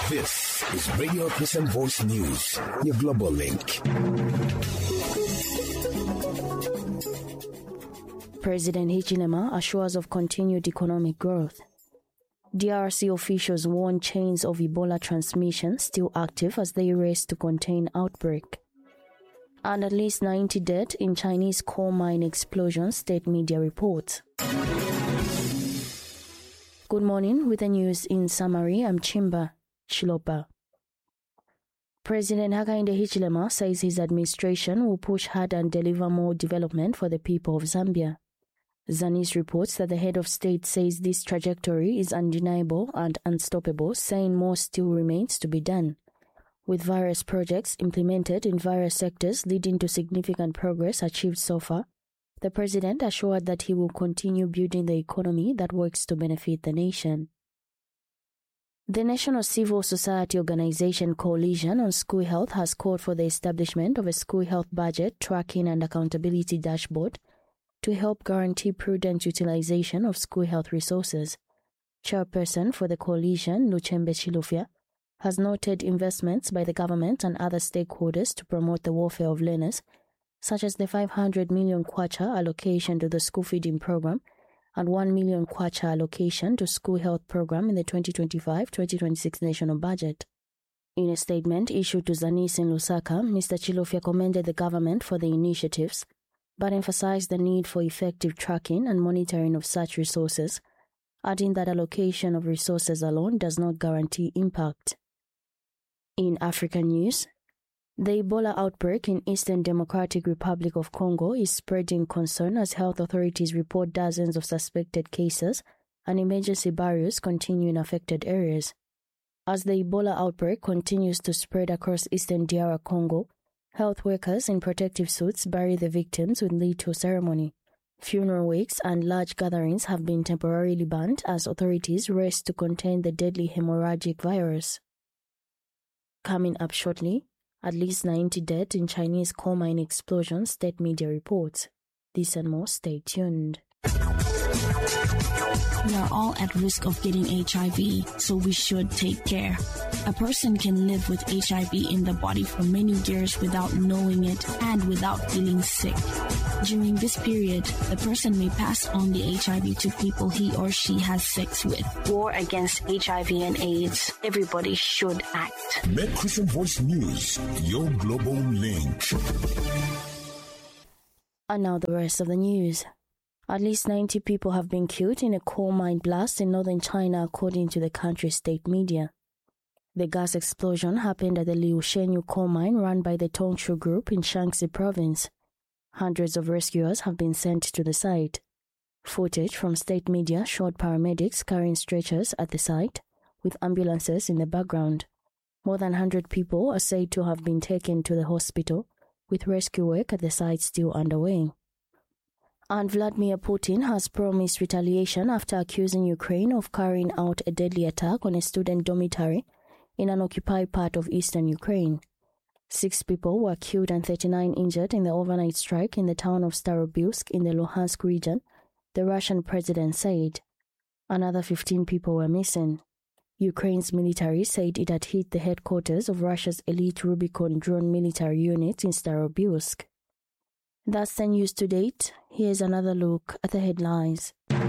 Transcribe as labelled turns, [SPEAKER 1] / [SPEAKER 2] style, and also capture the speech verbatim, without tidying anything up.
[SPEAKER 1] This is Radio Christian Voice News, your global link.
[SPEAKER 2] President Hichilema assures of continued economic growth. D R C officials warn chains of Ebola transmission still active as they race to contain outbreak. And at least ninety dead in Chinese coal mine explosion, state media reports. Good morning. With the news in summary, I'm Chimba Chilopa. President Hakainde Hichilema says his administration will push hard and deliver more development for the people of Zambia. Zanis reports that the head of state says this trajectory is undeniable and unstoppable, saying more still remains to be done. With various projects implemented in various sectors leading to significant progress achieved so far, the president assured that he will continue building the economy that works to benefit the nation. The National Civil Society Organization Coalition on School Health has called for the establishment of a school health budget tracking and accountability dashboard to help guarantee prudent utilization of school health resources. Chairperson for the coalition, Luchembe Chilufya, has noted investments by the government and other stakeholders to promote the welfare of learners, such as the five hundred million kwacha allocation to the school feeding program and one million kwacha allocation to school health program in the twenty twenty-five twenty twenty-six national budget. In a statement issued to Zanis in Lusaka, Mister Chilufya commended the government for the initiatives, but emphasized the need for effective tracking and monitoring of such resources, adding that allocation of resources alone does not guarantee impact. In African news, the Ebola outbreak in Eastern Democratic Republic of Congo is spreading concern as health authorities report dozens of suspected cases and emergency barriers continue in affected areas. As the Ebola outbreak continues to spread across Eastern D R Congo, health workers in protective suits bury the victims with little ceremony. Funeral wakes and large gatherings have been temporarily banned as authorities race to contain the deadly hemorrhagic virus. Coming up shortly, at least ninety dead in Chinese coal mine explosion, state media reports. This and more, stay tuned.
[SPEAKER 3] We are all at risk of getting H I V, so we should take care. A person can live with H I V in the body for many years without knowing it and without feeling sick. During this period, the person may pass on the H I V to people he or she has sex with. War against H I V and AIDS. Everybody should act.
[SPEAKER 1] Make Christian Voice News your global link.
[SPEAKER 2] And now the rest of the news. At least ninety people have been killed in a coal mine blast in northern China, according to the country's state media. The gas explosion happened at the Liushenyu coal mine run by the Tongshu Group in Shaanxi province. Hundreds of rescuers have been sent to the site. Footage from state media showed paramedics carrying stretchers at the site, with ambulances in the background. More than one hundred people are said to have been taken to the hospital, with rescue work at the site still underway. And Vladimir Putin has promised retaliation after accusing Ukraine of carrying out a deadly attack on a student dormitory in an occupied part of eastern Ukraine. Six people were killed and thirty-nine injured in the overnight strike in the town of Starobilsk in the Luhansk region, the Russian president said. Another fifteen people were missing. Ukraine's military said it had hit the headquarters of Russia's elite Rubicon drone military unit in Starobilsk. That's the news to date. Here's another look at the headlines.